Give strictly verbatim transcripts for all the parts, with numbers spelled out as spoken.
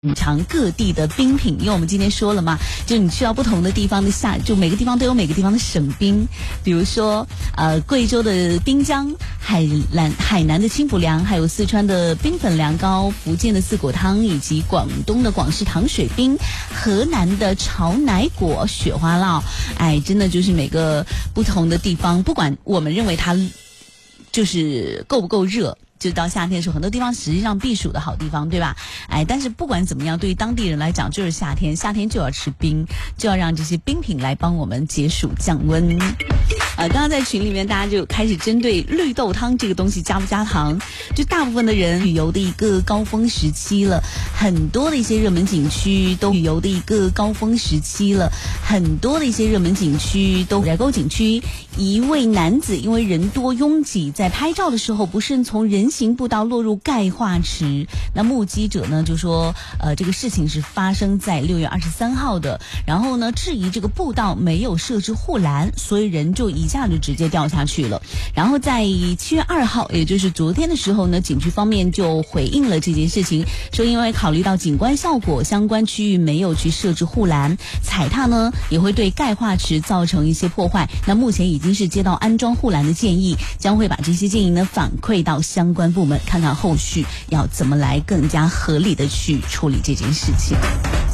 品尝各地的冰品，因为我们今天说了嘛，就你去到不同的地方的夏，就每个地方都有每个地方的省冰，比如说呃贵州的滨江，海南海南的清补凉，还有四川的冰粉凉糕，福建的四果汤，以及广东的广式糖水冰，河南的炒奶果、雪花酪，哎，真的就是每个不同的地方，不管我们认为它就是够不够热。就到夏天的时候，很多地方实际上避暑的好地方，对吧？哎，但是不管怎么样，对于当地人来讲，就是夏天，夏天就要吃冰，就要让这些冰品来帮我们解暑降温。呃，刚刚在群里面，大家就开始针对绿豆汤这个东西加不加糖，就大部分的人旅游的一个高峰时期了，很多的一些热门景区都旅游的一个高峰时期了，很多的一些热门景区都在沟景区，一位男子因为人多拥挤，在拍照的时候不慎从人行步道落入钙化池。那目击者呢就说，呃，这个事情是发生在六月二十三号的，然后呢质疑这个步道没有设置护栏，所以人就一下就直接掉下去了。然后在七月二号，也就是昨天的时候呢，景区方面就回应了这件事情，说因为考虑到景观效果，相关区域没有去设置护栏，踩踏呢也会对钙化池造成一些破坏。那目前已经是接到安装护栏的建议，将会把这些建议呢反馈到相关部门，看看后续要怎么来更加合理的去处理这件事情。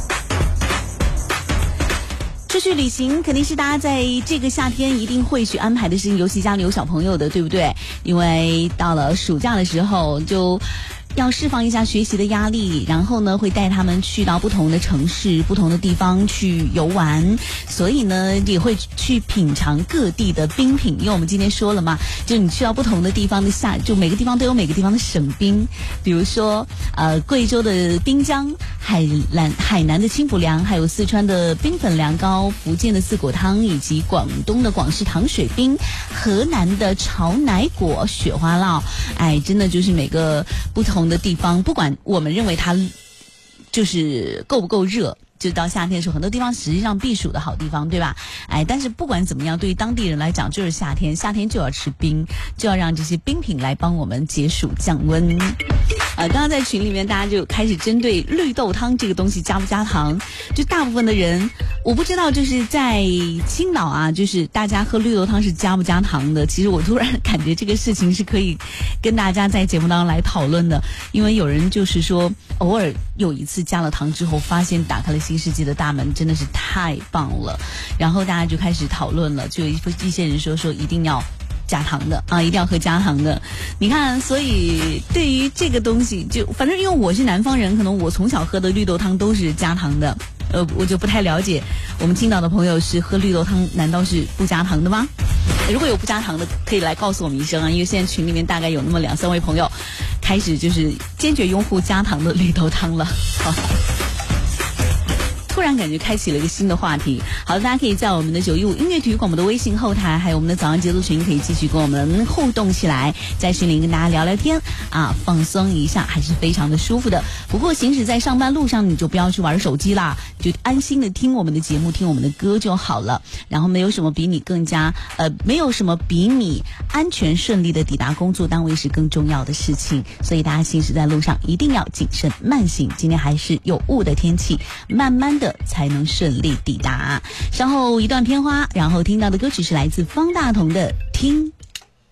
出去旅行肯定是大家在这个夏天一定会去安排的事情，尤其家里有小朋友的，对不对？因为到了暑假的时候就要释放一下学习的压力，然后呢会带他们去到不同的城市、不同的地方去游玩，所以呢也会去品尝各地的冰品，因为我们今天说了嘛，就你去到不同的地方的夏，就每个地方都有每个地方的省冰，比如说呃贵州的滨江，海南海南的清补凉，还有四川的冰粉凉糕，福建的四果汤，以及广东的广式糖水冰，河南的炒奶果、雪花酪，哎，真的就是每个不同的地方，不管我们认为它就是够不够热，就到夏天的时候，很多地方实际上避暑的好地方，对吧？哎，但是不管怎么样，对于当地人来讲，就是夏天，夏天就要吃冰，就要让这些冰品来帮我们解暑降温。呃，刚刚在群里面，大家就开始针对绿豆汤这个东西加不加糖，就大部分的人，我不知道就是在青岛啊，就是大家喝绿豆汤是加不加糖的。其实我突然感觉这个事情是可以跟大家在节目当中来讨论的，因为有人就是说，偶尔有一次加了糖之后，发现打开了新世界的大门，真的是太棒了。然后大家就开始讨论了，就有一些人说说一定要加糖的啊，一定要喝加糖的。你看，所以对于这个东西，就反正因为我是南方人，可能我从小喝的绿豆汤都是加糖的，呃，我就不太了解我们青岛的朋友是喝绿豆汤，难道是不加糖的吗？如果有不加糖的，可以来告诉我们一声啊，因为现在群里面大概有那么两三位朋友开始就是坚决拥护加糖的绿豆汤了。好，突然感觉开启了一个新的话题。好的，大家可以在我们的九一五音乐体育广播的微信后台，还有我们的早上节奏群，可以继续跟我们互动起来，在群里跟大家聊聊天啊，放松一下，还是非常的舒服的。不过行驶在上班路上，你就不要去玩手机啦，就安心的听我们的节目，听我们的歌就好了。然后没有什么比你更加呃，没有什么比你安全顺利的抵达工作单位是更重要的事情。所以大家行驶在路上一定要谨慎慢行。今天还是有雾的天气，慢慢的才能顺利抵达。稍后一段片花，然后听到的歌曲是来自方大同的《听